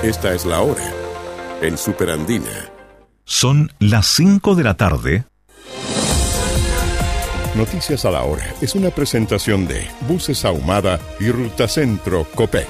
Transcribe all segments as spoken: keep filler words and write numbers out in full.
Esta es la hora en Superandina. Son las cinco de la tarde. Noticias a la hora es una presentación de Buses Ahumada y Ruta Centro Copec.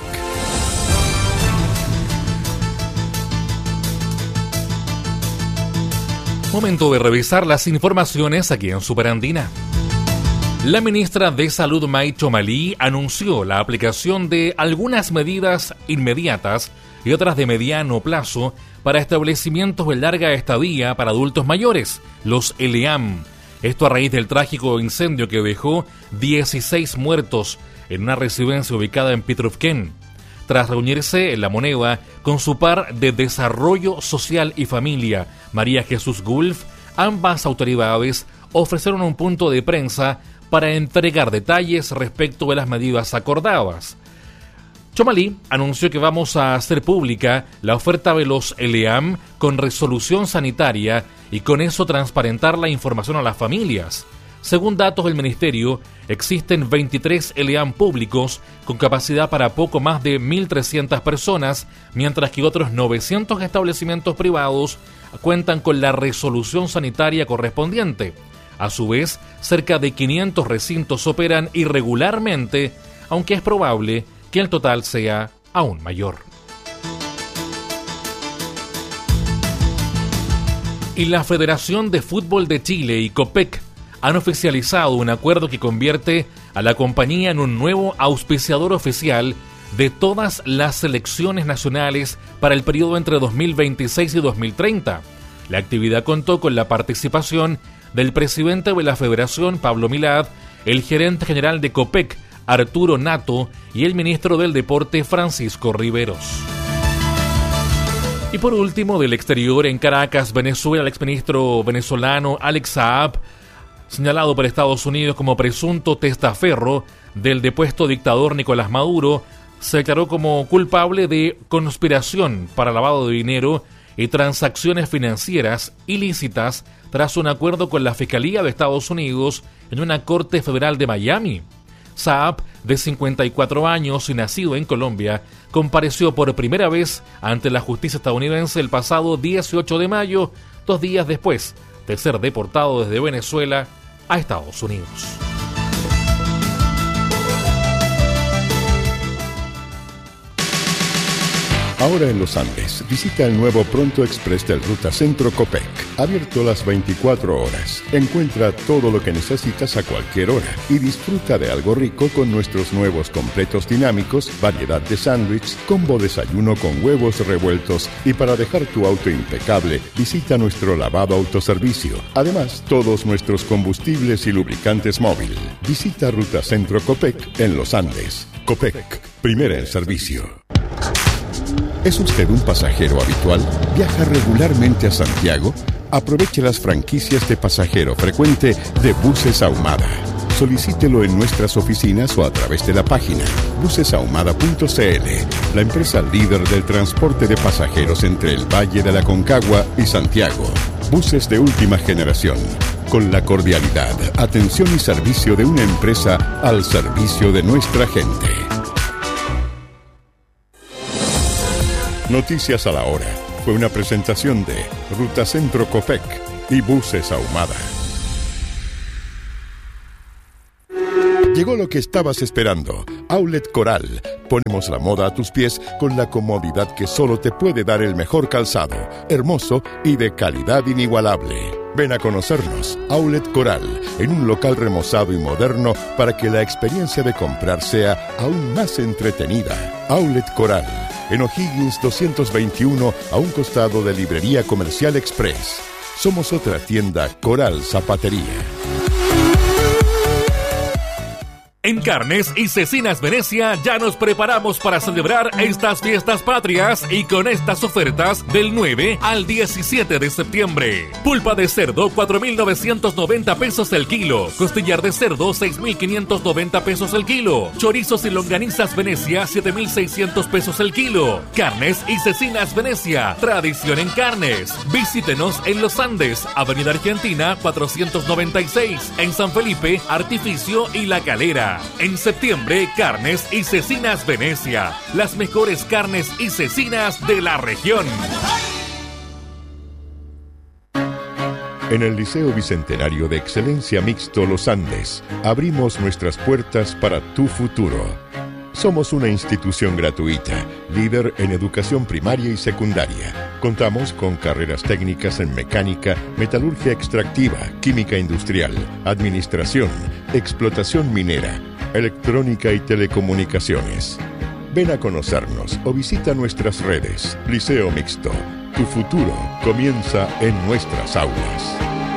Momento de revisar las informaciones aquí en Superandina. La ministra de Salud, May Chomali, anunció la aplicación de algunas medidas inmediatas y otras de mediano plazo para establecimientos de larga estadía para adultos mayores, los L E A M. Esto a raíz del trágico incendio que dejó dieciséis muertos en una residencia ubicada en Pitrufquén. Tras reunirse en La Moneda con su par de Desarrollo Social y Familia, María Jesús Gulf, ambas autoridades ofrecieron un punto de prensa para entregar detalles respecto de las medidas acordadas. Chomali anunció que vamos a hacer pública la oferta de los L E A M con resolución sanitaria y con eso transparentar la información a las familias. Según datos del Ministerio, existen veintitrés L E A M públicos con capacidad para poco más de mil trescientas personas, mientras que otros novecientos establecimientos privados cuentan con la resolución sanitaria correspondiente. A su vez, cerca de quinientos recintos operan irregularmente, aunque es probable que el total sea aún mayor. Y la Federación de Fútbol de Chile y Copec han oficializado un acuerdo que convierte a la compañía en un nuevo auspiciador oficial de todas las selecciones nacionales para el periodo entre dos mil veintiséis y dos mil treinta. La actividad contó con la participación del presidente de la Federación, Pablo Milad, el gerente general de Copec, Arturo Nato, y el ministro del Deporte, Francisco Riveros. Y por último, del exterior, en Caracas, Venezuela, el exministro venezolano Alex Saab, señalado por Estados Unidos como presunto testaferro del depuesto dictador Nicolás Maduro, se declaró como culpable de conspiración para lavado de dinero y transacciones financieras ilícitas tras un acuerdo con la Fiscalía de Estados Unidos en una corte federal de Miami. Saab, de cincuenta y cuatro años y nacido en Colombia, compareció por primera vez ante la justicia estadounidense el pasado dieciocho de mayo, dos días después de ser deportado desde Venezuela a Estados Unidos. Ahora en los Andes, visita el nuevo Pronto Express del Ruta Centro Copec. Abierto las veinticuatro horas. Encuentra todo lo que necesitas a cualquier hora y disfruta de algo rico con nuestros nuevos completos dinámicos, variedad de sándwich, combo desayuno con huevos revueltos, y para dejar tu auto impecable, visita nuestro lavado autoservicio. Además, todos nuestros combustibles y lubricantes móvil. Visita Ruta Centro Copec en los Andes. Copec, primera en servicio. ¿Es usted un pasajero habitual? ¿Viaja regularmente a Santiago? Aproveche las franquicias de pasajero frecuente de Buses Ahumada. Solicítelo en nuestras oficinas o a través de la página buses ahumada punto c l, la empresa líder del transporte de pasajeros entre el Valle de la Aconcagua y Santiago. Buses de última generación, con la cordialidad, atención y servicio de una empresa al servicio de nuestra gente. Noticias a la hora fue una presentación de Ruta Centro Copec y Buses Ahumada. Llegó lo que estabas esperando. Outlet Coral. Ponemos la moda a tus pies con la comodidad que solo te puede dar el mejor calzado, hermoso y de calidad inigualable. Ven a conocernos, Outlet Coral, en un local remozado y moderno para que la experiencia de comprar sea aún más entretenida. Outlet Coral, en O'Higgins doscientos veintiuno, a un costado de Librería Comercial Express. Somos otra tienda Coral Zapatería. En Carnes y Cecinas Venecia ya nos preparamos para celebrar estas fiestas patrias y con estas ofertas del nueve al diecisiete de septiembre. Pulpa de cerdo cuatro mil novecientos noventa pesos el kilo. Costillar de cerdo seis mil quinientos noventa pesos el kilo. Chorizos y longanizas Venecia siete mil seiscientos pesos el kilo. Carnes y Cecinas Venecia, tradición en carnes. Visítenos en Los Andes, Avenida Argentina cuatrocientos noventa y seis, en San Felipe, Artificio y La Calera. Venecia. En septiembre, Carnes y Cecinas Venecia. Las mejores carnes y cecinas de la región. En el Liceo Bicentenario de Excelencia Mixto Los Andes, abrimos nuestras puertas para tu futuro. Somos una institución gratuita, líder en educación primaria y secundaria. Contamos con carreras técnicas en mecánica, metalurgia extractiva, química industrial, administración, explotación minera, electrónica y telecomunicaciones. Ven a conocernos o visita nuestras redes. Liceo Mixto. Tu futuro comienza en nuestras aulas.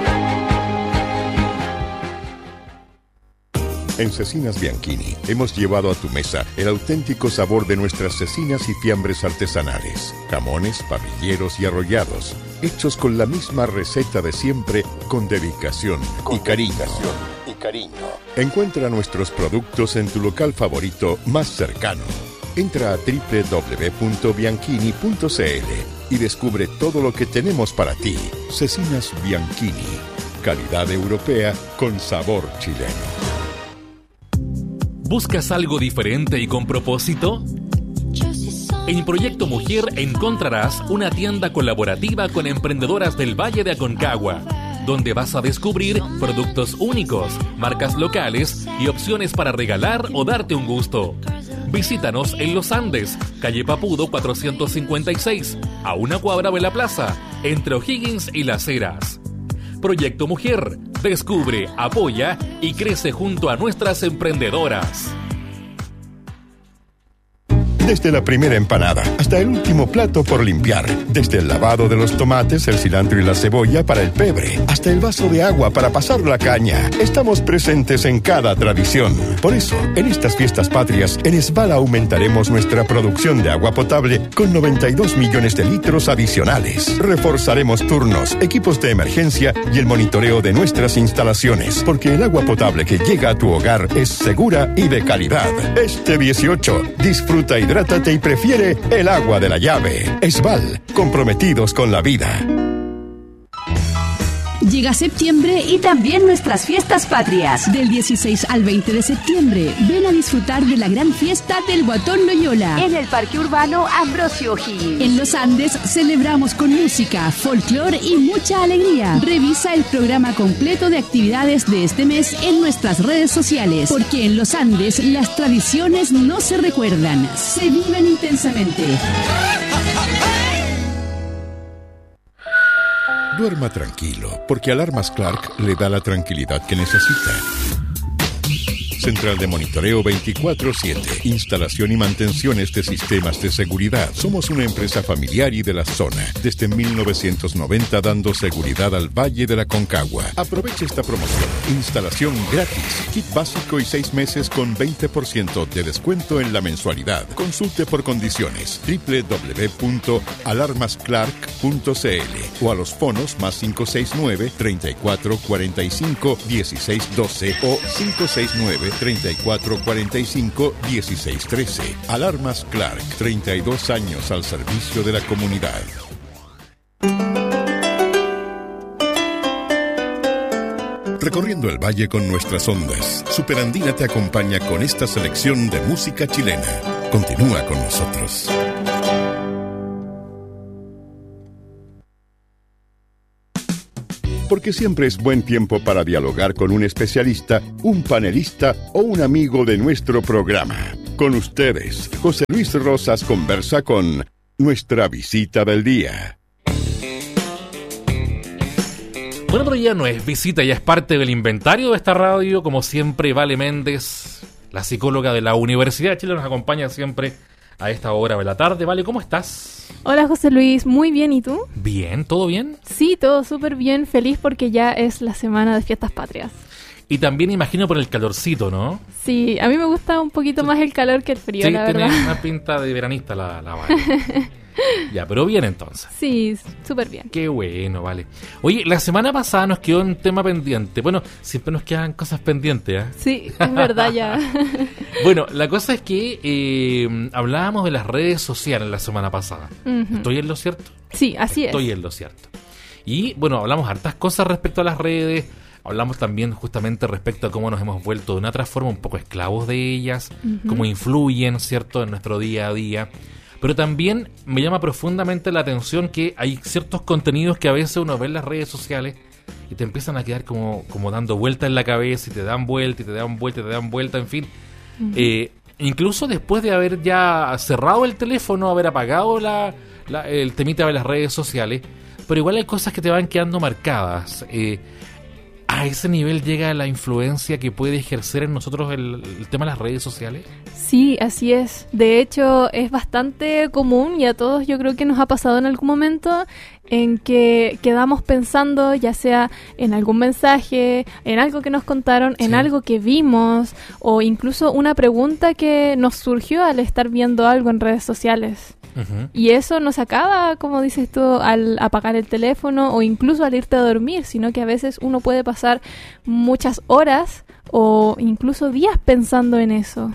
En Cecinas Bianchini hemos llevado a tu mesa el auténtico sabor de nuestras cecinas y fiambres artesanales, jamones, parrilleros y arrollados, hechos con la misma receta de siempre, con dedicación, con y, cariño. dedicación y cariño. Encuentra nuestros productos en tu local favorito más cercano. Entra a doble u doble u doble u punto bianchini punto c l y descubre todo lo que tenemos para ti. Cecinas Bianchini, calidad europea con sabor chileno. ¿Buscas algo diferente y con propósito? En Proyecto Mujer encontrarás una tienda colaborativa con emprendedoras del Valle de Aconcagua, donde vas a descubrir productos únicos, marcas locales y opciones para regalar o darte un gusto. Visítanos en Los Andes, calle Papudo cuatrocientos cincuenta y seis, a una cuadra de la plaza, entre O'Higgins y Las Heras. Proyecto Mujer, descubre, apoya y crece junto a nuestras emprendedoras. Desde la primera empanada hasta el último plato por limpiar. Desde el lavado de los tomates, el cilantro y la cebolla para el pebre, hasta el vaso de agua para pasar la caña. Estamos presentes en cada tradición. Por eso, en estas fiestas patrias, en Esbal aumentaremos nuestra producción de agua potable con noventa y dos millones de litros adicionales. Reforzaremos turnos, equipos de emergencia y el monitoreo de nuestras instalaciones, porque el agua potable que llega a tu hogar es segura y de calidad. Este dieciocho, disfruta y hidrátate y prefiere el agua de la llave. Esbal, comprometidos con la vida. Llega septiembre y también nuestras fiestas patrias. Del dieciséis al veinte de septiembre, ven a disfrutar de la gran fiesta del Guatón Loyola en el Parque Urbano Ambrosio O'Higgins. En Los Andes celebramos con música, folclore y mucha alegría. Revisa el programa completo de actividades de este mes en nuestras redes sociales, porque en Los Andes las tradiciones no se recuerdan, se viven intensamente. Duerma tranquilo, porque Alarmas Clark le da la tranquilidad que necesita. Central de monitoreo veinticuatro siete. Instalación y mantenciones de sistemas de seguridad. Somos una empresa familiar y de la zona. Desde mil novecientos noventa dando seguridad al Valle de la Aconcagua. Aproveche esta promoción. Instalación gratis. Kit básico y seis meses con veinte por ciento de descuento en la mensualidad. Consulte por condiciones. doble u doble u doble u punto alarmas clark punto c l o a los fonos más cinco seis nueve, treinta y cuatro cuarenta y cinco, dieciséis doce o cinco seis nueve, treinta y cuatro cuarenta y cinco, dieciséis trece. Alarmas Clark, treinta y dos años al servicio de la comunidad. Recorriendo el valle con nuestras ondas, Superandina te acompaña con esta selección de música chilena. Continúa con nosotros. Porque siempre es buen tiempo para dialogar con un especialista, un panelista o un amigo de nuestro programa. Con ustedes, José Luis Rosas conversa con nuestra visita del día. Bueno, pero ya no es visita, ya es parte del inventario de esta radio. Como siempre, Vale Méndez, la psicóloga de la Universidad de Chile, nos acompaña siempre a esta hora de la tarde. Vale, ¿cómo estás? Hola José Luis, muy bien, ¿y tú? Bien, ¿todo bien? Sí, todo súper bien, feliz porque ya es la semana de fiestas patrias. Y también imagino por el calorcito, ¿no? Sí, a mí me gusta un poquito más el calor que el frío, sí, la verdad. Sí, tiene una pinta de veranista la, la Vale. Ya, pero bien entonces. Sí, súper bien. Qué bueno, Vale. Oye, la semana pasada nos quedó un tema pendiente. Bueno, siempre nos quedan cosas pendientes, ¿eh? Sí, es verdad ya. Bueno, la cosa es que eh, hablábamos de las redes sociales la semana pasada. Uh-huh. ¿Estoy en lo cierto? Sí, así Estoy es. en lo cierto. Y bueno, hablamos hartas cosas respecto a las redes. Hablamos también justamente respecto a cómo nos hemos vuelto de una otra forma un poco esclavos de ellas, Uh-huh. cómo influyen, ¿cierto?, en nuestro día a día. Pero también me llama profundamente la atención que hay ciertos contenidos que a veces uno ve en las redes sociales y te empiezan a quedar como, como dando vueltas en la cabeza y te dan vuelta y te dan vuelta y te dan vuelta, en fin. Uh-huh. Eh, incluso después de haber ya cerrado el teléfono, haber apagado la, la, el temita de las redes sociales, pero igual hay cosas que te van quedando marcadas. Eh, ¿A ese nivel llega la influencia que puede ejercer en nosotros el, el tema de las redes sociales? Sí, así es. De hecho, es bastante común y a todos yo creo que nos ha pasado en algún momento en que quedamos pensando ya sea en algún mensaje, en algo que nos contaron, en sí. algo que vimos o incluso una pregunta que nos surgió al estar viendo algo en redes sociales. Uh-huh. Y eso nos acaba, como dices tú, al apagar el teléfono o incluso al irte a dormir, sino que a veces uno puede pasar muchas horas o incluso días pensando en eso.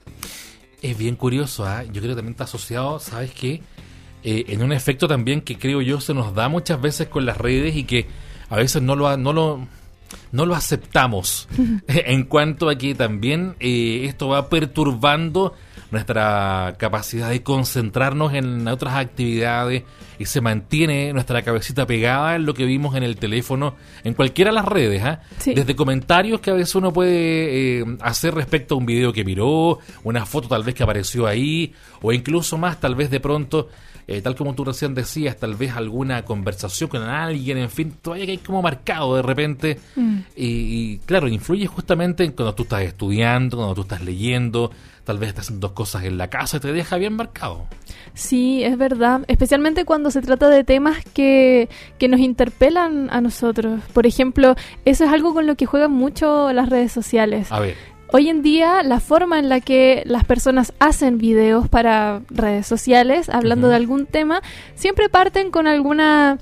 Es bien curioso, ¿eh? Yo creo que también está asociado, ¿sabes qué? Eh, en un efecto también que creo yo se nos da muchas veces con las redes y que a veces no lo, no lo, no lo aceptamos en cuanto a que también eh, esto va perturbando nuestra capacidad de concentrarnos en otras actividades y se mantiene nuestra cabecita pegada en lo que vimos en el teléfono, en cualquiera de las redes, ¿eh? Sí. Desde comentarios que a veces uno puede eh, hacer respecto a un video que miró, una foto tal vez que apareció ahí, o incluso más tal vez de pronto, eh, tal como tú recién decías, tal vez alguna conversación con alguien, en fin, todavía que hay como marcado de repente, mm. y, y claro, influye justamente en cuando tú estás estudiando, cuando tú estás leyendo, tal vez estás haciendo dos cosas en la casa y te deja bien marcado. Sí, es verdad, especialmente cuando se trata de temas que, que nos interpelan a nosotros. Por ejemplo, eso es algo con lo que juegan mucho las redes sociales. A ver. Hoy en día, la forma en la que las personas hacen videos para redes sociales, hablando uh-huh. de algún tema, siempre parten con alguna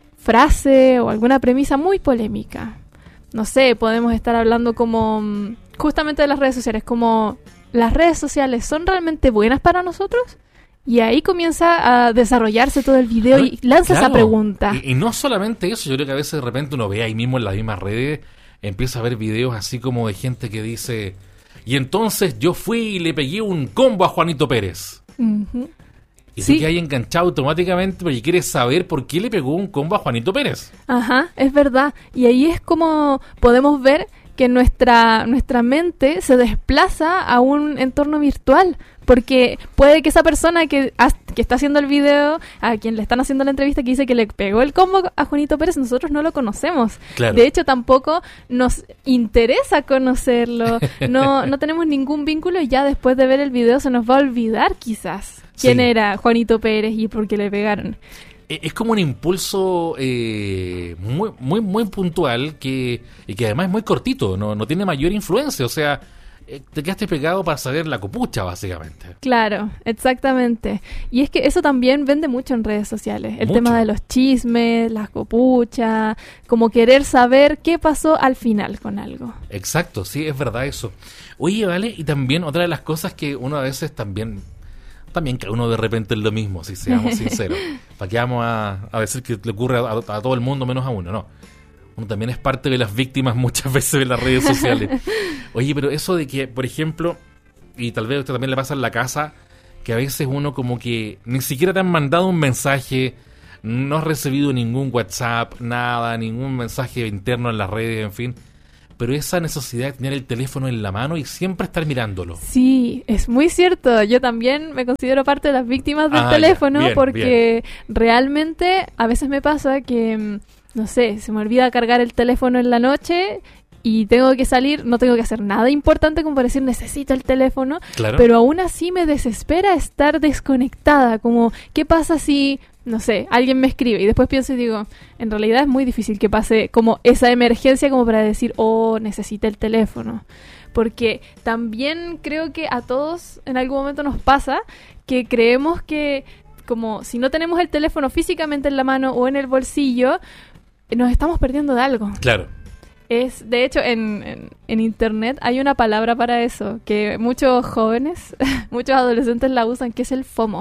frase o alguna premisa muy polémica. No sé, podemos estar hablando como justamente de las redes sociales, como ¿las redes sociales son realmente buenas para nosotros? Y ahí comienza a desarrollarse todo el video y lanza claro. esa pregunta. Y, y no solamente eso, yo creo que a veces de repente uno ve ahí mismo en las mismas redes, empieza a ver videos así como de gente que dice, y entonces yo fui y le pegué un combo a Juanito Pérez. Uh-huh. Y sí. tú quedas ahí enganchado automáticamente porque quieres saber por qué le pegó un combo a Juanito Pérez. Ajá, es verdad. Y ahí es como podemos ver que nuestra, nuestra mente se desplaza a un entorno virtual, porque puede que esa persona que, que está haciendo el video, a quien le están haciendo la entrevista, que dice que le pegó el combo a Juanito Pérez, nosotros no lo conocemos. Claro. De hecho, tampoco nos interesa conocerlo, no, no tenemos ningún vínculo y ya después de ver el video se nos va a olvidar quizás quién sí. era Juanito Pérez y por qué le pegaron. Es como un impulso eh, muy muy muy puntual que y que además es muy cortito, no no tiene mayor influencia, o sea, eh, te quedaste pegado para saber la copucha, básicamente. Claro, exactamente. Y es que eso también vende mucho en redes sociales, el mucho. tema de los chismes, las copuchas, como querer saber qué pasó al final con algo. Exacto, sí, es verdad eso. Oye, vale, y también otra de las cosas que uno a veces también... También que uno de repente es lo mismo, si seamos sinceros. ¿Para qué vamos a, a decir que le ocurre a, a todo el mundo menos a uno? No. Uno también es parte de las víctimas muchas veces de las redes sociales. Oye, pero eso de que, por ejemplo, y tal vez a usted también le pasa en la casa, que a veces uno como que ni siquiera te han mandado un mensaje, no has recibido ningún WhatsApp, nada, ningún mensaje interno en las redes, en fin... pero esa necesidad de tener el teléfono en la mano y siempre estar mirándolo. Sí, es muy cierto. Yo también me considero parte de las víctimas del ah, teléfono bien, porque bien. realmente a veces me pasa que, no sé, se me olvida cargar el teléfono en la noche y tengo que salir, no tengo que hacer nada importante como para decir necesito el teléfono, claro. pero aún así me desespera estar desconectada, como ¿qué pasa si... no sé, alguien me escribe y después pienso y digo, en realidad es muy difícil que pase como esa emergencia como para decir, oh, necesita el teléfono. Porque también creo que a todos en algún momento nos pasa que creemos que como si no tenemos el teléfono físicamente en la mano o en el bolsillo, nos estamos perdiendo de algo. Claro. Es, de hecho, en, en, en internet hay una palabra para eso, que muchos jóvenes, muchos adolescentes la usan, que es el FOMO.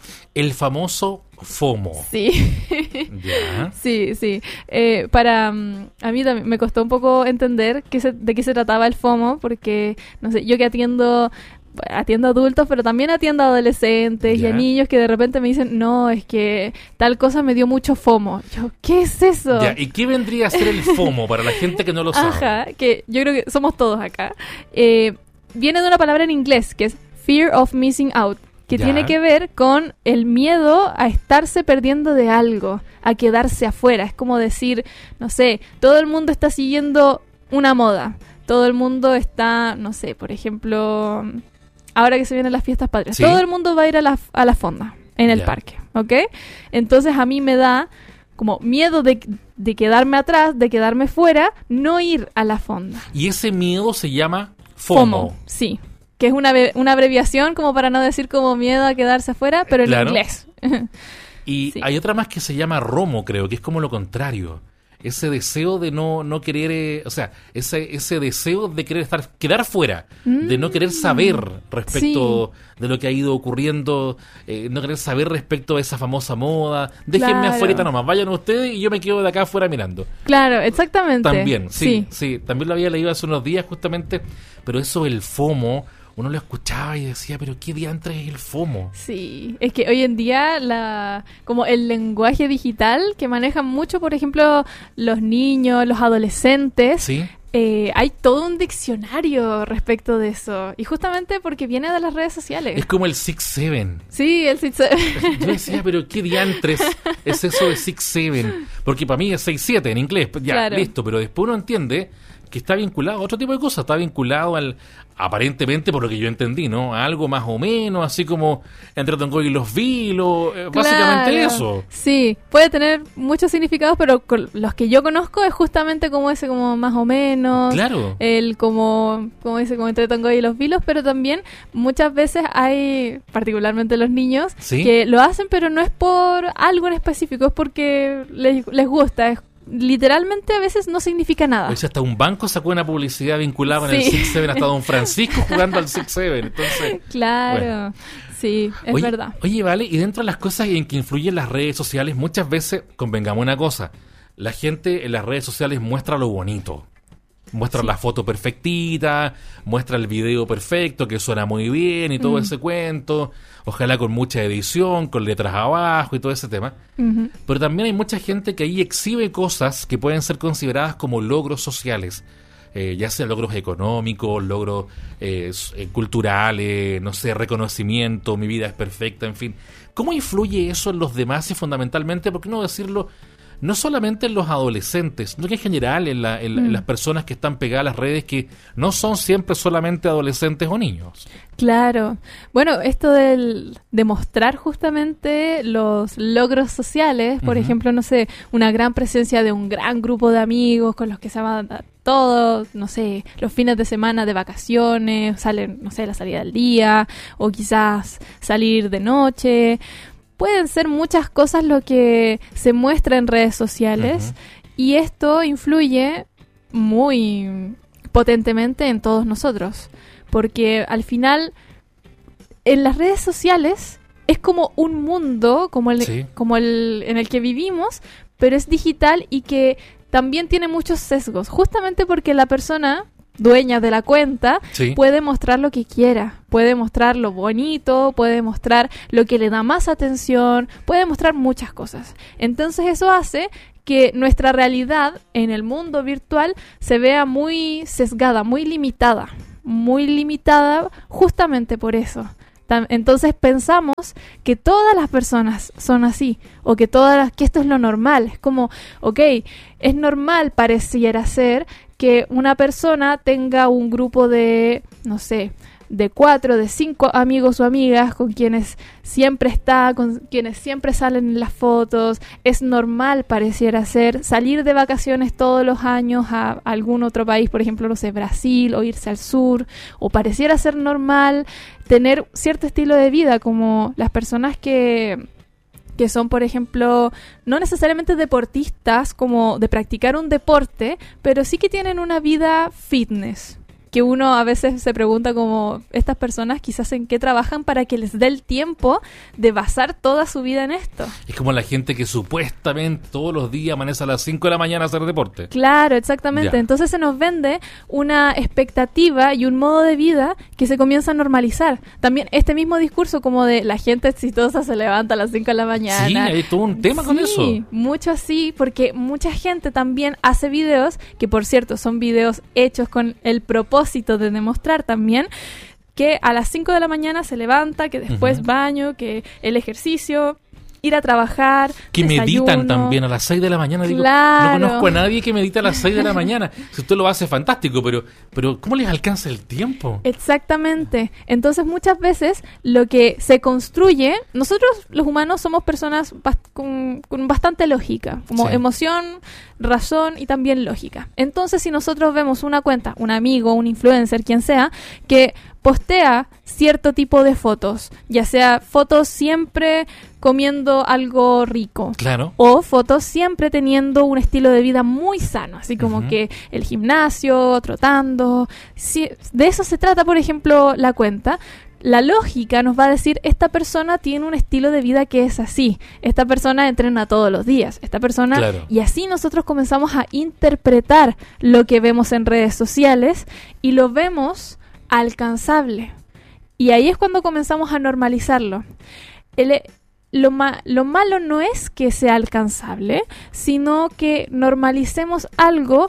El famoso FOMO. Sí. ¿Ya? Sí, sí. Eh, para um, a mí también me costó un poco entender qué se, de qué se trataba el FOMO, porque, no sé, yo que atiendo... atiendo adultos, pero también atiendo a adolescentes ¿Ya? y a niños que de repente me dicen, no, es que tal cosa me dio mucho FOMO. Yo, ¿qué es eso? Ya, ¿y qué vendría a ser el FOMO para la gente que no lo sabe? Ajá, que yo creo que somos todos acá. Eh, viene de una palabra en inglés que es Fear of Missing Out, que Ya. tiene que ver con el miedo a estarse perdiendo de algo, a quedarse afuera. Es como decir, no sé, todo el mundo está siguiendo una moda. Todo el mundo está, no sé, por ejemplo... ahora que se vienen las fiestas patrias, ¿Sí? todo el mundo va a ir a la, a la fonda, en el Ya. parque, ¿ok? Entonces a mí me da como miedo de, de quedarme atrás, de quedarme fuera, no ir a la fonda. Y ese miedo se llama FOMO. Sí, que es una, be- una abreviación como para no decir como miedo a quedarse afuera, pero en Claro. inglés. Y Sí. hay otra más que se llama ROMO, creo, que es como lo contrario. Ese deseo de no, no querer, eh, o sea, ese, ese deseo de querer estar, quedar fuera, de no querer saber respecto de lo que ha ido ocurriendo, eh, no querer saber respecto a esa famosa moda. Déjenme Claro. afuera nomás, vayan ustedes y yo me quedo de acá afuera mirando. Claro, exactamente. También, sí, sí, también lo había leído hace unos días justamente, pero eso del FOMO, uno lo escuchaba y decía, pero ¿qué diantre es el FOMO? Sí, es que hoy en día la como el lenguaje digital que manejan mucho, por ejemplo, los niños, los adolescentes, Sí, eh, hay todo un diccionario respecto de eso. Y justamente porque viene de las redes sociales. es como el six seven. Sí, el sitio- Yo decía, pero ¿qué diantres es eso de six seven? Porque para mí es seis siete en inglés, ya, Claro. listo, pero después uno entiende que está vinculado a otro tipo de cosas, está vinculado al, aparentemente, por lo que yo entendí, ¿no? A algo más o menos, así como entre Tongo y los Vilos, eh, básicamente Claro. eso. Sí, puede tener muchos significados, pero con los que yo conozco es justamente como ese, como más o menos. Claro. El como, como dice, como entre Tongo y los Vilos, pero también muchas veces hay, particularmente los niños, Sí. que lo hacen, pero no es por algo en específico, es porque les, les gusta, es literalmente a veces no significa nada. O sea, hasta un banco sacó una publicidad vinculada en el Sí. six seven, hasta Don Francisco jugando al six seven, entonces... Claro, Bueno. sí, es oye, verdad. Oye, vale, y dentro de las cosas en que influyen las redes sociales, muchas veces, convengamos una cosa, la gente en las redes sociales muestra lo bonito. Muestra Sí. la foto perfectita, muestra el video perfecto, que suena muy bien y todo Mm. ese cuento, ojalá con mucha edición, con letras abajo y todo ese tema. Ujú. Pero también hay mucha gente que ahí exhibe cosas que pueden ser consideradas como logros sociales. Eh, ya sea logros económicos, logros eh, s- eh, culturales, no sé, reconocimiento, mi vida es perfecta, en fin. ¿Cómo influye eso en los demás y fundamentalmente, por qué no decirlo, no solamente en los adolescentes, sino que en general en, la- en la- en Mm. las personas que están pegadas a las redes, que no son siempre solamente adolescentes o niños? Claro. Bueno, esto del, de mostrar justamente los logros sociales, por Ujú. ejemplo, no sé, una gran presencia de un gran grupo de amigos con los que se van a todos, no sé, los fines de semana de vacaciones, salen, no sé, la salida del día, o quizás salir de noche. Pueden ser muchas cosas lo que se muestra en redes sociales, Ujú. y esto influye muy potentemente en todos nosotros. Porque al final, en las redes sociales es como un mundo como el, Sí. como el en el que vivimos, pero es digital y que también tiene muchos sesgos. Justamente porque la persona dueña de la cuenta Sí. puede mostrar lo que quiera. Puede mostrar lo bonito, puede mostrar lo que le da más atención, puede mostrar muchas cosas. Entonces eso hace que nuestra realidad en el mundo virtual se vea muy sesgada, muy limitada. Muy limitada justamente por eso. Tam- Entonces pensamos que todas las personas son así, o que todas las, que esto es lo normal. Es como, ok, es normal pareciera ser que una persona tenga un grupo de, no sé, de cuatro, de cinco amigos o amigas con quienes siempre está, con quienes siempre salen en las fotos. Es normal, pareciera ser, salir de vacaciones todos los años a algún otro país, por ejemplo, no sé, Brasil, o irse al sur, o pareciera ser normal tener cierto estilo de vida, como las personas que que son, por ejemplo, no necesariamente deportistas, como de practicar un deporte, pero sí que tienen una vida fitness, que uno a veces se pregunta como estas personas quizás en qué trabajan para que les dé el tiempo de basar toda su vida en esto. Es como la gente que supuestamente todos los días amanece a las cinco de la mañana a hacer deporte. Claro, exactamente. Ya. Entonces se nos vende una expectativa y un modo de vida que se comienza a normalizar. También este mismo discurso como de la gente exitosa se levanta a las cinco de la mañana. Sí, hay todo un tema sí, con eso. Sí, mucho así, porque mucha gente también hace videos, que por cierto son videos hechos con el propósito de demostrar también que a las cinco de la mañana se levanta, que después uh-huh. baño, que el ejercicio, ir a trabajar, que desayuno. Meditan también a las seis de la mañana. Digo, claro. no conozco a nadie que medita a las seis de la mañana. Si usted lo hace, fantástico, pero, pero ¿cómo les alcanza el tiempo? Exactamente. Entonces, muchas veces lo que se construye, nosotros los humanos somos personas bast- con, con bastante lógica, como sí. emoción, razón y también lógica. Entonces, si nosotros vemos una cuenta, un amigo, un influencer, quien sea, que postea cierto tipo de fotos, ya sea fotos siempre comiendo algo rico, claro, o fotos siempre teniendo un estilo de vida muy sano, así como uh-huh. que el gimnasio, trotando, si, de eso se trata, por ejemplo, la cuenta. La lógica nos va a decir, esta persona tiene un estilo de vida que es así, esta persona entrena todos los días, esta persona... Claro. Y así nosotros comenzamos a interpretar lo que vemos en redes sociales y lo vemos alcanzable. Y ahí es cuando comenzamos a normalizarlo. El, lo, ma, lo malo no es que sea alcanzable, sino que normalicemos algo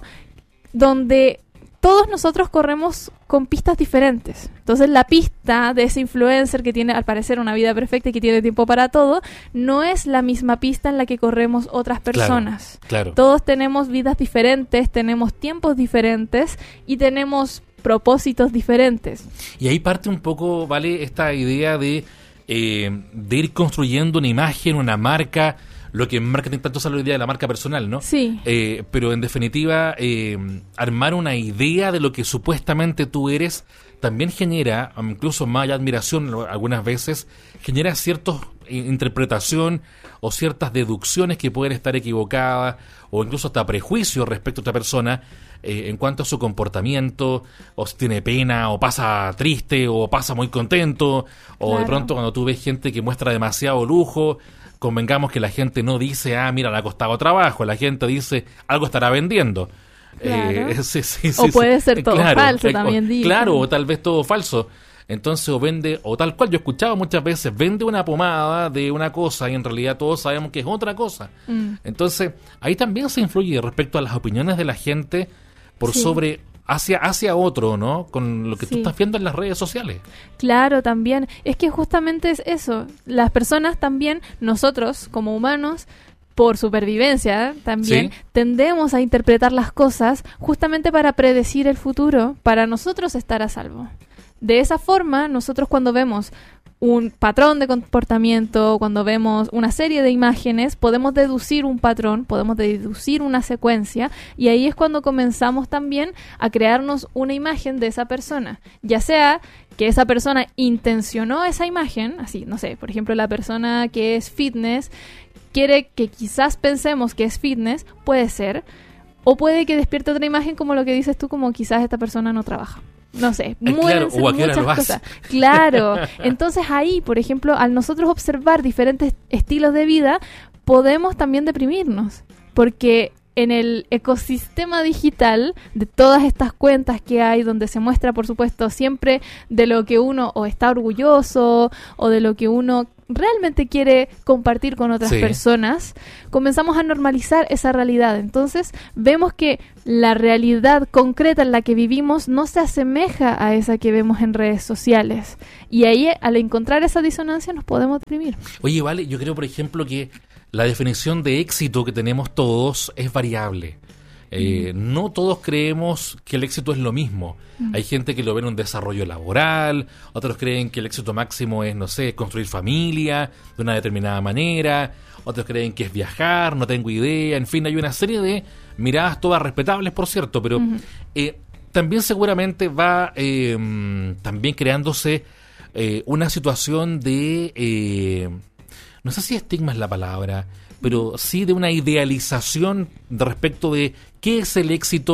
donde todos nosotros corremos con pistas diferentes. Entonces la pista de ese influencer que tiene al parecer una vida perfecta y que tiene tiempo para todo, no es la misma pista en la que corremos otras personas. Claro, claro. Todos tenemos vidas diferentes, tenemos tiempos diferentes y tenemos propósitos diferentes. Y ahí parte un poco, ¿vale?, esta idea de, eh, de ir construyendo una imagen, una marca, lo que en marketing tanto sale la idea de la marca personal, ¿no? Sí. Eh, pero en definitiva, eh, armar una idea de lo que supuestamente tú eres también genera, incluso más allá de admiración algunas veces, genera cierta interpretación o ciertas deducciones que pueden estar equivocadas o incluso hasta prejuicios respecto a otra persona eh, en cuanto a su comportamiento, o si tiene pena, o pasa triste, o pasa muy contento, o claro. de pronto cuando tú ves gente que muestra demasiado lujo, convengamos que la gente no dice, ah, mira, le ha costado trabajo, la gente dice, algo estará vendiendo. Claro. Eh, sí, sí, o sí, puede sí. ser todo claro, falso eh, también. O, digo. claro, o tal vez todo falso. Entonces, o vende, o tal cual, yo he escuchado muchas veces, vende una pomada de una cosa y en realidad todos sabemos que es otra cosa. Mm. Entonces, ahí también se influye respecto a las opiniones de la gente por sí. sobre... hacia hacia otro, ¿no? Con lo que sí. tú estás viendo en las redes sociales. Claro, también. Es que justamente es eso. Las personas también, nosotros como humanos, por supervivencia también, sí. tendemos a interpretar las cosas justamente para predecir el futuro, para nosotros estar a salvo. De esa forma, nosotros cuando vemos un patrón de comportamiento, cuando vemos una serie de imágenes, podemos deducir un patrón, podemos deducir una secuencia, y ahí es cuando comenzamos también a crearnos una imagen de esa persona, ya sea que esa persona intencionó esa imagen, así, no sé, por ejemplo, la persona que es fitness quiere que quizás pensemos que es fitness, puede ser, o puede que despierte otra imagen como lo que dices tú, como quizás esta persona no trabaja. No sé, eh, claro, o a qué hora lo cosas. Claro, entonces ahí, por ejemplo, al nosotros observar diferentes estilos de vida, podemos también deprimirnos, porque en el ecosistema digital de todas estas cuentas que hay, donde se muestra, por supuesto, siempre de lo que uno o está orgulloso o de lo que uno realmente quiere compartir con otras sí. personas, comenzamos a normalizar esa realidad. Entonces vemos que la realidad concreta en la que vivimos no se asemeja a esa que vemos en redes sociales, y ahí, al encontrar esa disonancia, nos podemos deprimir. Oye, vale, yo creo, por ejemplo, que la definición de éxito que tenemos todos es variable. Eh, mm. No todos creemos que el éxito es lo mismo. Mm. Hay gente que lo ve en un desarrollo laboral, otros creen que el éxito máximo es, no sé, construir familia de una determinada manera, otros creen que es viajar, no tengo idea, en fin, hay una serie de miradas todas respetables, por cierto, pero mm. eh, también seguramente va eh, también creándose eh, una situación de... Eh, no sé si estigma es la palabra, pero sí de una idealización respecto de qué es el éxito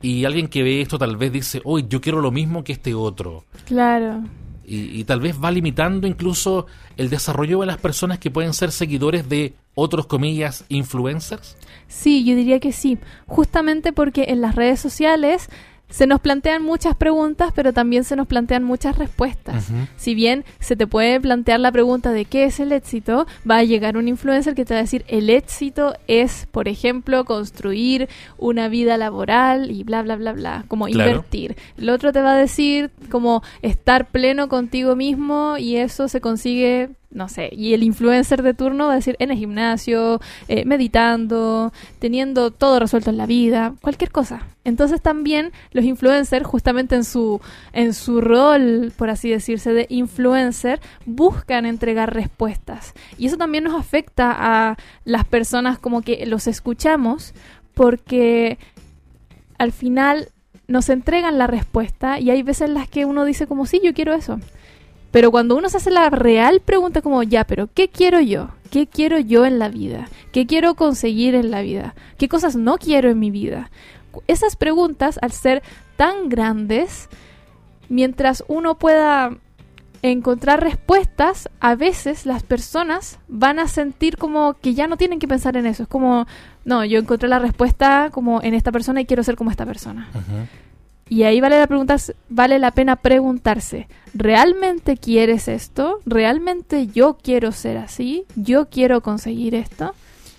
y alguien que ve esto tal vez dice, hoy yo quiero lo mismo que este otro. Claro. Y, y tal vez va limitando incluso el desarrollo de las personas que pueden ser seguidores de otros, comillas, influencers. Sí, yo diría que sí. Justamente porque en las redes sociales se nos plantean muchas preguntas, pero también se nos plantean muchas respuestas. Uh-huh. Si bien se te puede plantear la pregunta de qué es el éxito, va a llegar un influencer que te va a decir el éxito es, por ejemplo, construir una vida laboral y bla, bla, bla, bla, como claro. invertir. El otro te va a decir como estar pleno contigo mismo y eso se consigue, no sé, y el influencer de turno va a decir en el gimnasio, eh, meditando, teniendo todo resuelto en la vida, cualquier cosa. Entonces también los influencers, justamente en su en su rol, por así decirse, de influencer, buscan entregar respuestas. Y eso también nos afecta a las personas como que los escuchamos, porque al final nos entregan la respuesta y hay veces en las que uno dice como, sí, yo quiero eso. Pero cuando uno se hace la real pregunta como, ya, pero ¿qué quiero yo? ¿Qué quiero yo en la vida? ¿Qué quiero conseguir en la vida? ¿Qué cosas no quiero en mi vida? Esas preguntas, al ser tan grandes, mientras uno pueda encontrar respuestas, a veces las personas van a sentir como que ya no tienen que pensar en eso. Es como, no, yo encontré la respuesta como en esta persona y quiero ser como esta persona. Uh-huh. Y ahí vale la, pregunta, vale la pena preguntarse, ¿realmente quieres esto? ¿Realmente yo quiero ser así? ¿Yo quiero conseguir esto?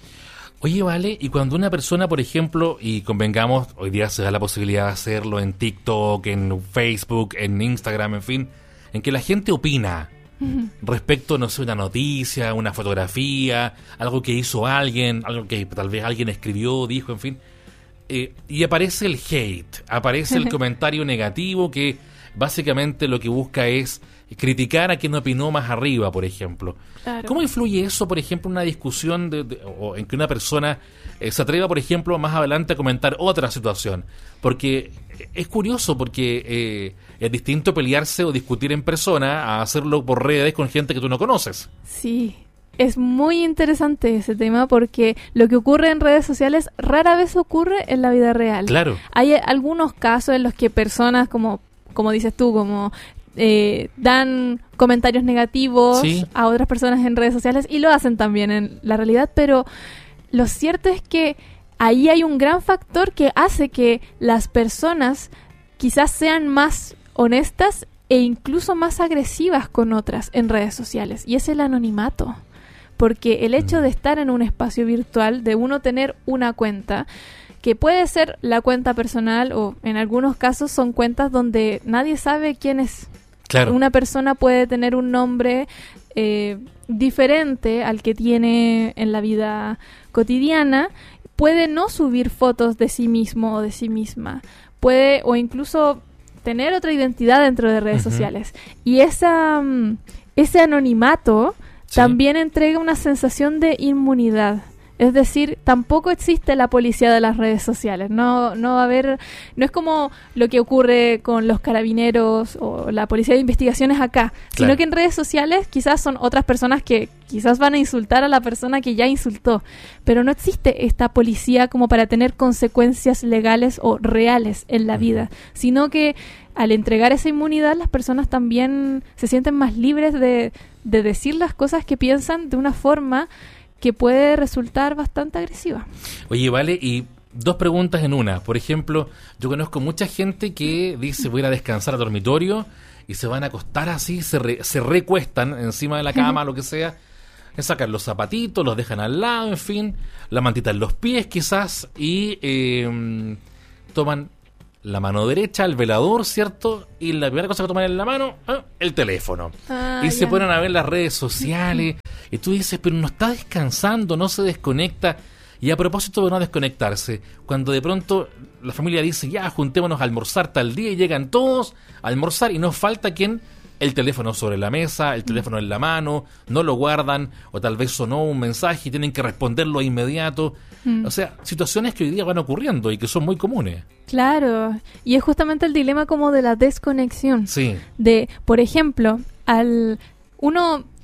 Oye, vale, y cuando una persona, por ejemplo, y convengamos, hoy día se da la posibilidad de hacerlo en TikTok, en Facebook, en Instagram, en fin, en que la gente opina uh-huh. respecto, no sé, una noticia, una fotografía, algo que hizo alguien, algo que tal vez alguien escribió, dijo, en fin, eh, y aparece el hate, aparece el comentario negativo que básicamente lo que busca es criticar a quien opinó más arriba, por ejemplo. Claro. ¿Cómo influye eso, por ejemplo, en una discusión de, de, o en que una persona eh, se atreva, por ejemplo, más adelante a comentar otra situación? Porque es curioso, porque eh, es distinto pelearse o discutir en persona a hacerlo por redes con gente que tú no conoces. Sí, es muy interesante ese tema porque lo que ocurre en redes sociales rara vez ocurre en la vida real. Claro. Hay algunos casos en los que personas, como, como dices tú, como... Eh, dan comentarios negativos ¿Sí? a otras personas en redes sociales y lo hacen también en la realidad, pero lo cierto es que ahí hay un gran factor que hace que las personas quizás sean más honestas e incluso más agresivas con otras en redes sociales, y es el anonimato, porque el hecho de estar en un espacio virtual, de uno tener una cuenta que puede ser la cuenta personal o en algunos casos son cuentas donde nadie sabe quién es. Claro. Una persona puede tener un nombre eh, diferente al que tiene en la vida cotidiana, puede no subir fotos de sí mismo o de sí misma, puede o incluso tener otra identidad dentro de redes uh-huh. sociales. Y esa, um, ese anonimato sí. también entrega una sensación de inmunidad. Es decir, tampoco existe la policía de las redes sociales. No, no va a haber, no es como lo que ocurre con los carabineros o la policía de investigaciones acá, claro. sino que en redes sociales quizás son otras personas que quizás van a insultar a la persona que ya insultó, pero no existe esta policía como para tener consecuencias legales o reales en la vida, sino que al entregar esa inmunidad las personas también se sienten más libres de, de decir las cosas que piensan de una forma que puede resultar bastante agresiva. Oye, vale, y dos preguntas en una. Por ejemplo, yo conozco mucha gente que dice voy a ir a descansar al dormitorio y se van a acostar así, se, re, se recuestan encima de la cama, lo que sea, sacan los zapatitos, los dejan al lado, en fin, la mantita en los pies quizás, y eh, toman la mano derecha, el velador, ¿cierto? Y la primera cosa que toman en la mano, ¿eh? el teléfono. Ah, y ya. se ponen a ver las redes sociales. Y tú dices, pero no está descansando, no se desconecta. Y a propósito de no desconectarse, cuando de pronto la familia dice, ya, juntémonos a almorzar tal día, y llegan todos a almorzar y no falta quien... el teléfono sobre la mesa, el teléfono en la mano, no lo guardan, o tal vez sonó un mensaje y tienen que responderlo de inmediato. Mm. O sea, situaciones que hoy día van ocurriendo y que son muy comunes. Claro, y es justamente el dilema como de la desconexión. Sí. De, por ejemplo, al uno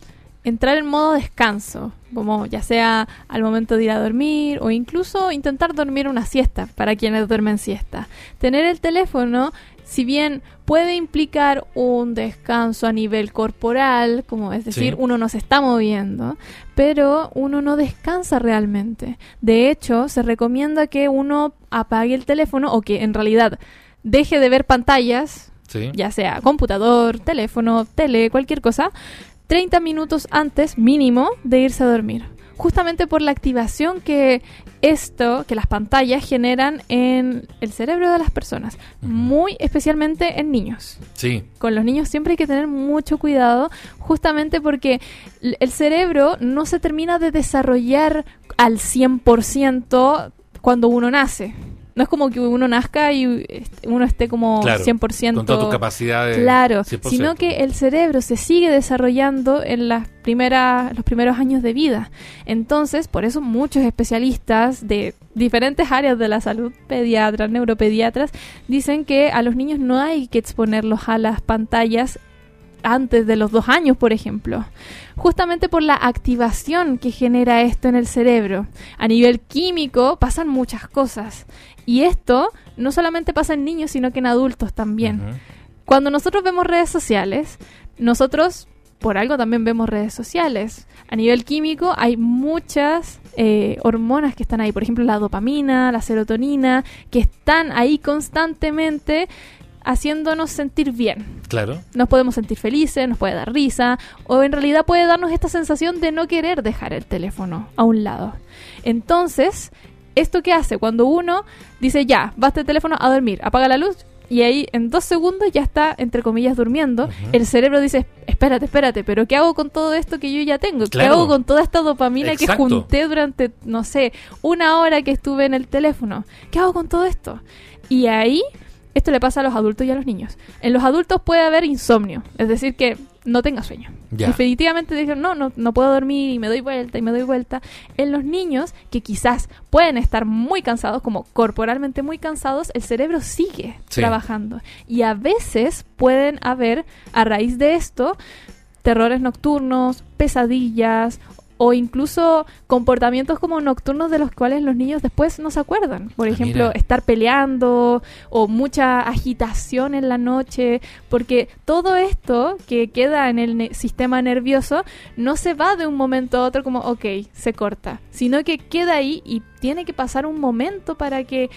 entrar en modo descanso, como ya sea al momento de ir a dormir o incluso intentar dormir una siesta para quienes duermen siesta. Tener el teléfono, si bien puede implicar un descanso a nivel corporal, como es decir, sí. uno no se está moviendo, pero uno no descansa realmente. De hecho, se recomienda que uno apague el teléfono o que en realidad deje de ver pantallas, sí. ya sea computador, teléfono, tele, cualquier cosa, treinta minutos antes mínimo de irse a dormir. Justamente por la activación que esto, que las pantallas generan en el cerebro de las personas, uh-huh. muy especialmente en niños. Sí. Con los niños siempre hay que tener mucho cuidado, justamente porque el cerebro no se termina de desarrollar al cien por ciento cuando uno nace. No es como que uno nazca y uno esté como claro, cien por ciento... con toda tu capacidad de... Claro, cien por ciento. Sino que el cerebro se sigue desarrollando en las primeras, los primeros años de vida. Entonces, por eso muchos especialistas de diferentes áreas de la salud, pediatras, neuropediatras, dicen que a los niños no hay que exponerlos a las pantallas antes de los dos años, por ejemplo. Justamente por la activación que genera esto en el cerebro. A nivel químico pasan muchas cosas. Y esto no solamente pasa en niños, sino que en adultos también. Uh-huh. Cuando nosotros vemos redes sociales, nosotros por algo también vemos redes sociales. A nivel químico hay muchas eh, hormonas que están ahí. Por ejemplo, la dopamina, la serotonina, que están ahí constantemente haciéndonos sentir bien. Claro. Nos podemos sentir felices, nos puede dar risa, o en realidad puede darnos esta sensación de no querer dejar el teléfono a un lado. Entonces, ¿esto qué hace? Cuando uno dice, ya, basta el teléfono, a dormir, apaga la luz, y ahí en dos segundos ya está, entre comillas, durmiendo, uh-huh. el cerebro dice, espérate, espérate, pero ¿qué hago con todo esto que yo ya tengo? ¿Qué claro. hago con toda esta dopamina Exacto. que junté durante, no sé, una hora que estuve en el teléfono? ¿Qué hago con todo esto? Y ahí... Esto le pasa a los adultos y a los niños. En los adultos puede haber insomnio, es decir, que no tenga sueño. Ya. Definitivamente dicen, no, no, no puedo dormir y me doy vuelta y me doy vuelta. En los niños, que quizás pueden estar muy cansados, como corporalmente muy cansados, el cerebro sigue sí. trabajando. Y a veces pueden haber, a raíz de esto, terrores nocturnos, pesadillas o incluso comportamientos como nocturnos de los cuales los niños después no se acuerdan. Por ejemplo, Mira. estar peleando o mucha agitación en la noche, porque todo esto que queda en el ne- sistema nervioso no se va de un momento a otro como, ok, se corta, sino que queda ahí y tiene que pasar un momento para que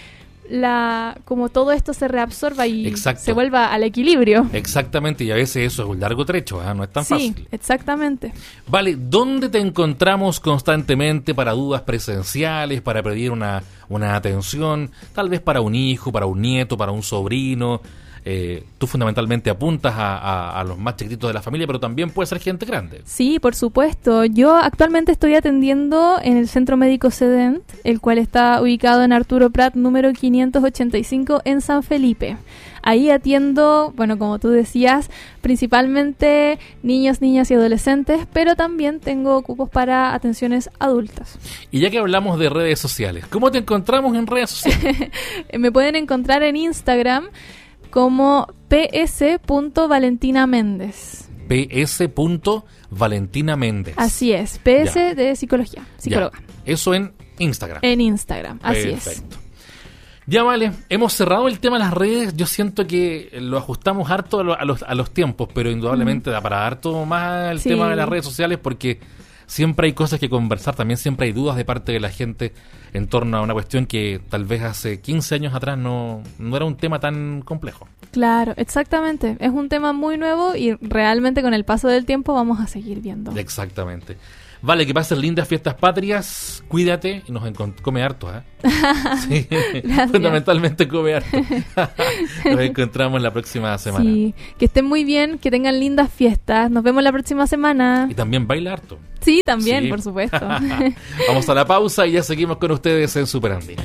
la como todo esto se reabsorba y Exacto. se vuelva al equilibrio. Exactamente, y a veces eso es un largo trecho, ¿eh? No es tan sí, fácil. Sí, exactamente. Vale, ¿dónde te encontramos constantemente para dudas presenciales, para pedir una, una atención, tal vez para un hijo, para un nieto, para un sobrino? Eh, tú fundamentalmente apuntas a, a, a los más chiquititos de la familia, pero también puede ser gente grande. Sí, por supuesto. Yo actualmente estoy atendiendo en el Centro Médico Sedent, el cual está ubicado en Arturo Prat, número quinientos ochenta y cinco, en San Felipe. Ahí atiendo, bueno, como tú decías, principalmente niños, niñas y adolescentes, pero también tengo cupos para atenciones adultas. Y ya que hablamos de redes sociales, ¿cómo te encontramos en redes sociales? Me pueden encontrar en Instagram como p s punto valentina méndez. p s punto valentina méndez. Así es, P S ya. de psicología, psicóloga. Ya. Eso en Instagram. En Instagram, así Perfecto. es. Ya vale, hemos cerrado el tema de las redes. Yo siento que lo ajustamos harto a, lo, a, los, a los tiempos, pero indudablemente mm. da para harto más el sí. tema de las redes sociales, porque siempre hay cosas que conversar, también siempre hay dudas de parte de la gente en torno a una cuestión que tal vez hace quince años atrás no, no era un tema tan complejo. Claro, exactamente. Es un tema muy nuevo y realmente con el paso del tiempo vamos a seguir viendo. Exactamente. Vale, que pasen lindas fiestas patrias, cuídate y nos encont- come harto, ¿eh? Sí, fundamentalmente come harto. Nos encontramos la próxima semana. Sí, que estén muy bien, que tengan lindas fiestas. Nos vemos la próxima semana. Y también baila harto. Sí, también, sí. Por supuesto. Vamos a la pausa y ya seguimos con ustedes en Super Andina.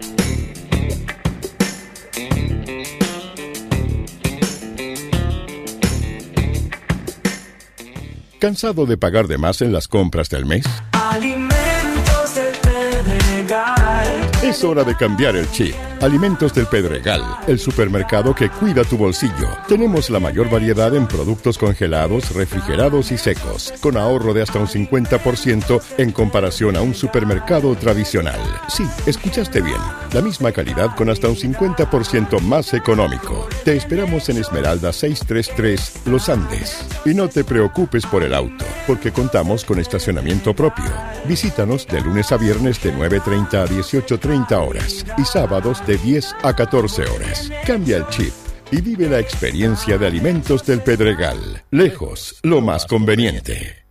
¿Cansado de pagar de más en las compras del mes? Alimentos del Pedregal. Es hora de cambiar el chip. Alimentos del Pedregal, el supermercado que cuida tu bolsillo. Tenemos la mayor variedad en productos congelados, refrigerados y secos, con ahorro de hasta un cincuenta por ciento en comparación a un supermercado tradicional. Sí, escuchaste bien. La misma calidad con hasta un cincuenta por ciento más económico. Te esperamos en Esmeralda seiscientos treinta y tres, Los Andes. Y no te preocupes por el auto, porque contamos con estacionamiento propio. Visítanos de lunes a viernes de nueve treinta a dieciocho treinta horas y sábados de diez a catorce horas. Cambia el chip y vive la experiencia de Alimentos del Pedregal. Lejos, lo más conveniente.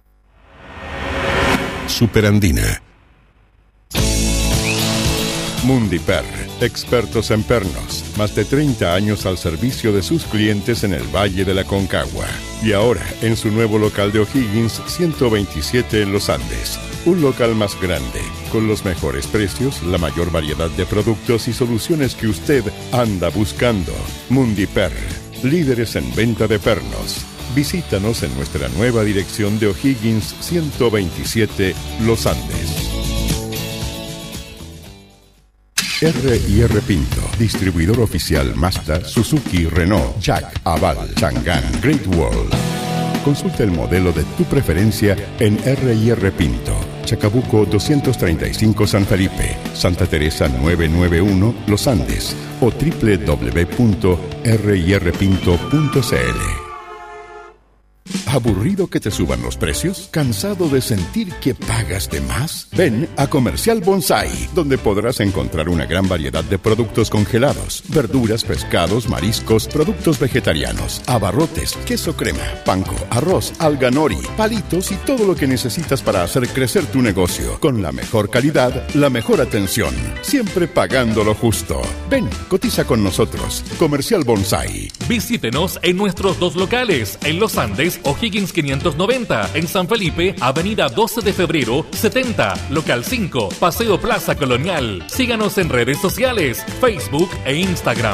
Superandina. Mundiper, expertos en pernos, más de treinta años al servicio de sus clientes en el Valle de la Concagua. Y ahora, en su nuevo local de O'Higgins, ciento veintisiete en Los Andes. Un local más grande, con los mejores precios, la mayor variedad de productos y soluciones que usted anda buscando. Mundiper, líderes en venta de pernos. Visítanos en nuestra nueva dirección de O'Higgins ciento veintisiete, Los Andes. R y R Pinto, distribuidor oficial Mazda, Suzuki, Renault, Jack, Aval, Chang'an, Great Wall. Consulta el modelo de tu preferencia en R y R Pinto, Chacabuco doscientos treinta y cinco San Felipe, Santa Teresa novecientos noventa y uno Los Andes o doble u doble u doble u punto r y r pinto punto c l. ¿Aburrido que te suban los precios? ¿Cansado de sentir que pagas de más? Ven a Comercial Bonsai, donde podrás encontrar una gran variedad de productos congelados, verduras, pescados, mariscos, productos vegetarianos, abarrotes, queso crema, panko, arroz, alga nori, palitos y todo lo que necesitas para hacer crecer tu negocio. Con la mejor calidad, la mejor atención, siempre pagando lo justo. Ven, cotiza con nosotros. Comercial Bonsai. Visítenos en nuestros dos locales, en Los Andes, O'Higgins quinientos noventa, en San Felipe, Avenida doce de febrero, setenta, Local cinco, Paseo Plaza Colonial. Síganos en redes sociales, Facebook e Instagram.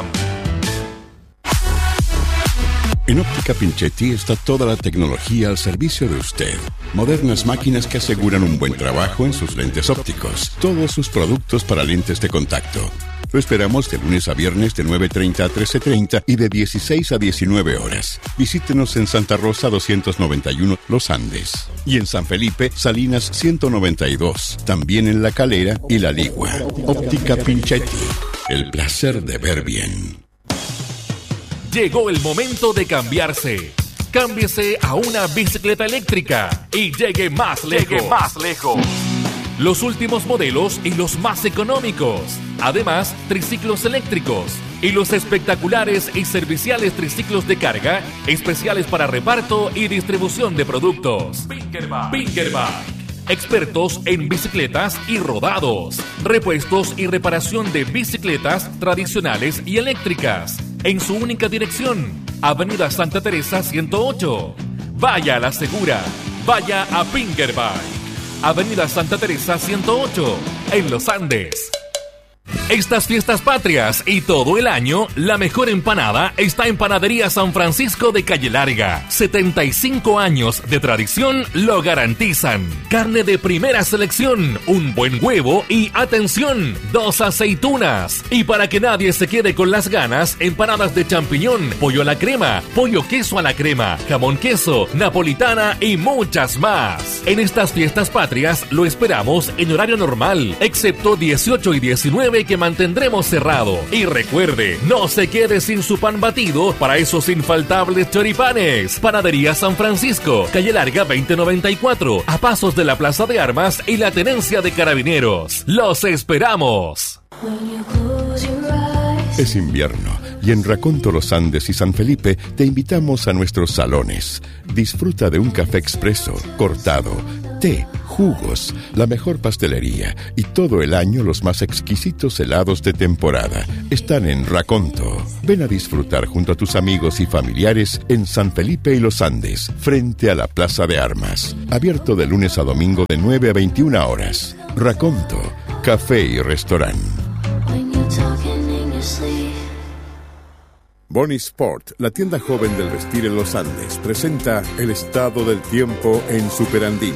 En Óptica Pinchetti está toda la tecnología al servicio de usted. Modernas máquinas que aseguran un buen trabajo en sus lentes ópticos. Todos sus productos para lentes de contacto. Lo esperamos de lunes a viernes de nueve treinta a trece treinta y de dieciséis a diecinueve horas. Visítenos en Santa Rosa doscientos noventa y uno Los Andes. Y en San Felipe, Salinas ciento noventa y dos. También en La Calera y La Ligua. Óptica Pinchetti. El placer de ver bien. Llegó el momento de cambiarse. Cámbiese a una bicicleta eléctrica y llegue más lejos. Llegue más lejos. Los últimos modelos y los más económicos. Además, triciclos eléctricos y los espectaculares y serviciales triciclos de carga, especiales para reparto y distribución de productos. Pinkerbike. Pinkerbike. Expertos en bicicletas y rodados. Repuestos y reparación de bicicletas tradicionales y eléctricas. En su única dirección, Avenida Santa Teresa ciento ocho. Vaya a la segura. Vaya a Pinkerbike. Avenida Santa Teresa ciento ocho, en Los Andes. Estas fiestas patrias y todo el año, la mejor empanada está en Panadería San Francisco de Calle Larga. setenta y cinco años de tradición lo garantizan. Carne de primera selección, un buen huevo y, atención, dos aceitunas. Y para que nadie se quede con las ganas, empanadas de champiñón, pollo a la crema, pollo queso a la crema, jamón queso, napolitana y muchas más. En estas fiestas patrias lo esperamos en horario normal, excepto dieciocho y diecinueve que mantendremos cerrado. Y recuerde, no se quede sin su pan batido para esos infaltables choripanes. Panadería San Francisco, Calle Larga veinte noventa y cuatro, a pasos de la Plaza de Armas y la Tenencia de Carabineros. ¡Los esperamos! Es invierno y en Raconto, Los Andes y San Felipe te invitamos a nuestros salones. Disfruta de un café expreso, cortado, té, jugos, la mejor pastelería y todo el año los más exquisitos helados de temporada. Están en Raconto. Ven a disfrutar junto a tus amigos y familiares en San Felipe y Los Andes, frente a la Plaza de Armas. Abierto de lunes a domingo de nueve a veintiuna horas. Raconto, café y restaurante. Bonnie Sport, la tienda joven del vestir en Los Andes, presenta el estado del tiempo en Superandina.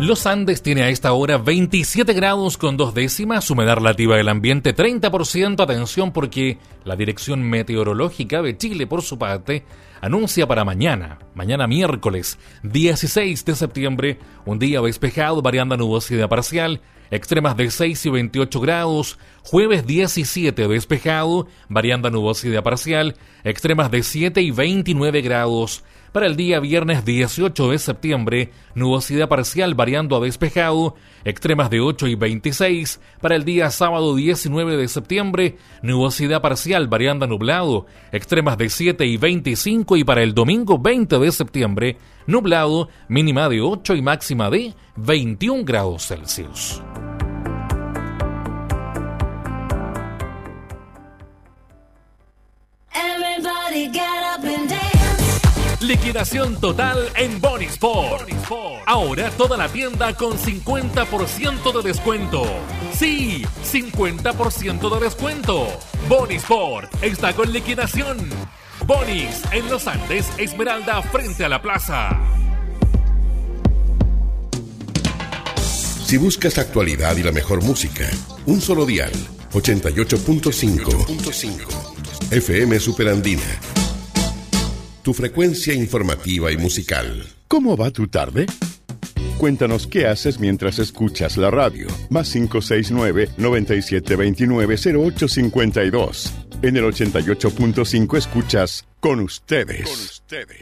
Los Andes tiene a esta hora veintisiete grados con dos décimas, humedad relativa del ambiente treinta por ciento. Atención porque la Dirección Meteorológica de Chile, por su parte, anuncia para mañana, mañana miércoles dieciséis de septiembre, un día despejado, variando a nubosidad parcial, extremas de seis y veintiocho grados, jueves diecisiete despejado, variando a nubosidad parcial, extremas de siete y veintinueve grados. Para el día viernes dieciocho de septiembre, nubosidad parcial variando a despejado, extremas de ocho y veintiséis. Para el día sábado diecinueve de septiembre, nubosidad parcial variando a nublado, extremas de siete y veinticinco. Y para el domingo veinte de septiembre, nublado, mínima de ocho y máxima de veintiún grados Celsius. Everybody get up and dance. Liquidación total en Bonisport. Ahora toda la tienda con cincuenta por ciento de descuento. Sí, cincuenta por ciento de descuento. Bonisport está con liquidación. Bonis en Los Andes, Esmeralda, frente a la plaza. Si buscas actualidad y la mejor música, un solo dial, ochenta y ocho punto cinco. F M Superandina. Tu frecuencia informativa y musical. ¿Cómo va tu tarde? Cuéntanos qué haces mientras escuchas la radio. Más cinco seis nueve, noventa y siete veintinueve, cero ocho cincuenta y dos. En el ochenta y ocho punto cinco escuchas Con Ustedes. Con Ustedes.